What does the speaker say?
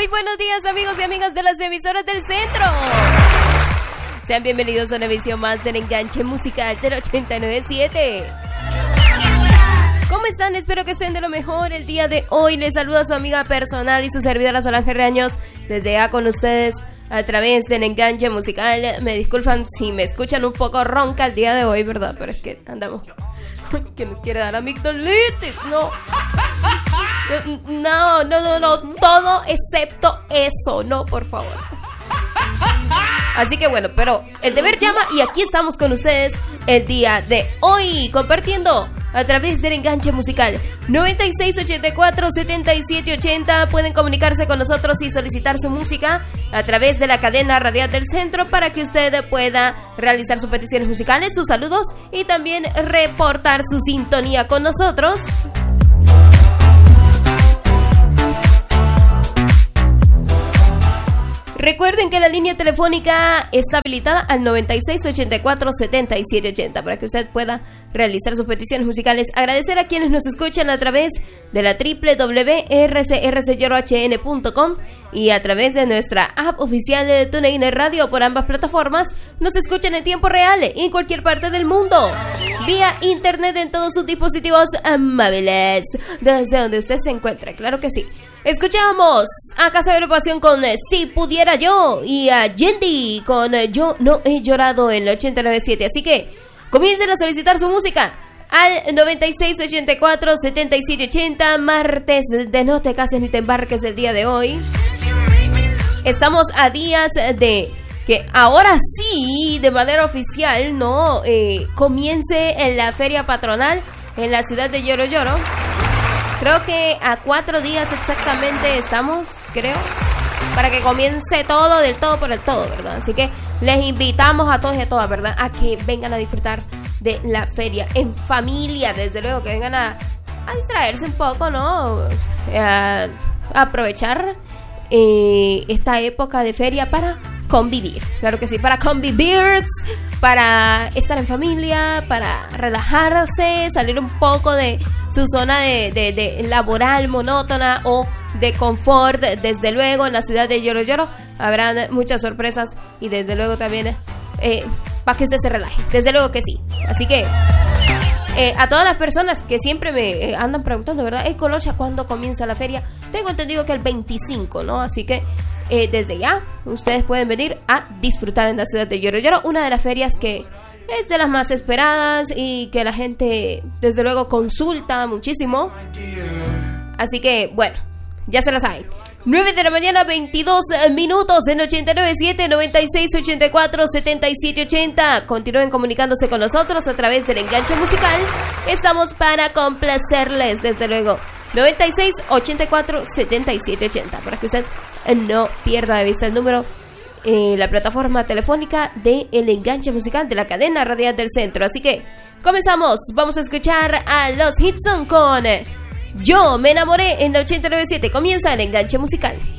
buenos días, amigos y amigas de las emisoras del centro. Sean bienvenidos a una emisión más del Enganche Musical del 89.7. ¿Cómo están? Espero que estén de lo mejor el día de hoy. Les saluda su amiga personal y su servidora Solange Reaños desde ya con ustedes a través del Enganche Musical. Me disculpan si me escuchan un poco ronca el día de hoy, ¿verdad? Pero es que andamos que nos quiere dar amigdalitis, no, todo excepto eso, no, por favor. Así que bueno, pero el deber llama y aquí estamos con ustedes el día de hoy, compartiendo a través del Enganche Musical 9684-7780. Pueden comunicarse con nosotros y solicitar su música a través de la cadena radial del centro para que usted pueda realizar sus peticiones musicales, sus saludos y también reportar su sintonía con nosotros. Recuerden que la línea telefónica está habilitada al 9684-7780 para que usted pueda realizar sus peticiones musicales. Agradecer a quienes nos escuchan a través de la www.rcrcyohn.com y a través de nuestra app oficial TuneIn Radio. Por ambas plataformas nos escuchan en tiempo real en cualquier parte del mundo, vía internet en todos sus dispositivos móviles, desde donde usted se encuentre, claro que sí. Escuchamos a Casa de Agrupación con Si Pudiera Yo y a Yendi con Yo No He Llorado en el 89.7. Así que comiencen a solicitar su música al 9684-7780. Martes de No Te Cases Ni Te Embarques el día de hoy. Estamos a días de que ahora sí, de manera oficial, no comience en la feria patronal en la ciudad de Lloro Lloro. Creo que a 4 días exactamente estamos, creo, para que comience todo del todo por el todo, ¿verdad? Así que les invitamos a todos y a todas, ¿verdad?, a que vengan a disfrutar de la feria en familia, desde luego, que vengan a distraerse un poco, ¿no? A aprovechar esta época de feria para convivir, claro que sí, para convivir, para estar en familia, para relajarse, salir un poco de su zona de laboral monótona o de confort. Desde luego en la ciudad de Lloro Lloro habrán muchas sorpresas y desde luego también para que usted se relaje, desde luego que sí. Así que a todas las personas que siempre me andan preguntando, ¿verdad? Colocha, ¿cuándo comienza la feria? Tengo entendido que el 25, ¿no? Así que desde ya ustedes pueden venir a disfrutar en la ciudad de Lloro Lloro, una de las ferias que es de las más esperadas y que la gente desde luego consulta muchísimo. Así que bueno, ya se la saben. 9 de la mañana, 22 minutos en 89.7, 9684-7780. Continúen comunicándose con nosotros a través del Enganche Musical. Estamos para complacerles, desde luego. 9684-7780, para que usted no pierda de vista el número, la plataforma telefónica de El Enganche Musical de la cadena radial del centro. Así que comenzamos. Vamos a escuchar a los Hitson con Yo Me Enamoré en el 89.7. Comienza El Enganche Musical.